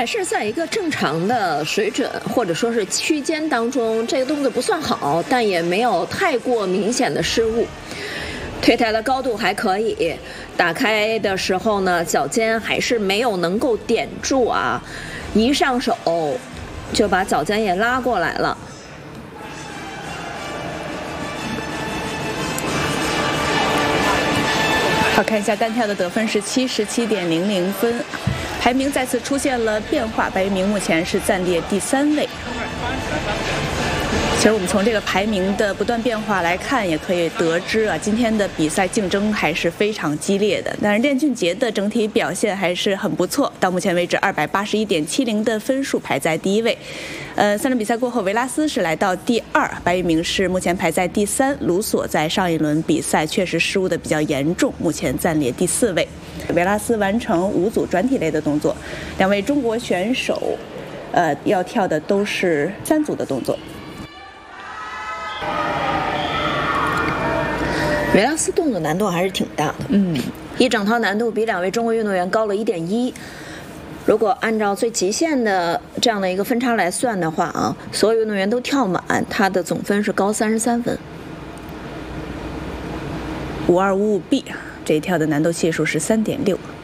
还是在一个正常的水准或者说是区间当中，这个动作不算好，但也没有太过明显的失误。推抬的高度还可以，打开的时候呢，脚尖还是没有能够点住啊，一上手就把脚尖也拉过来了。 好，看一下单挑的得分是77.00分，排名再次出现了变化，白玉明目前是暂列第3位。其实我们从这个排名的不断变化来看，也可以得知啊，今天的比赛竞争还是非常激烈的。但是练俊杰的整体表现还是很不错，到目前为止281.70的分数排在第1位。3轮比赛过后，维拉斯是来到第2，白玉明是目前排在第3。卢索在上一轮比赛确实失误的比较严重，目前暂列第4位。维拉斯完成5组转体类的动作，2位中国选手，要跳的都是3组的动作。 维拉斯动作难度还是挺大的，一整套难度比2位中国运动员高了1.1。如果按照最极限的这样的一个分差来算的话啊，所有运动员都跳满，他的总分是高33分。 5255B 这一跳的难度系数是3.6。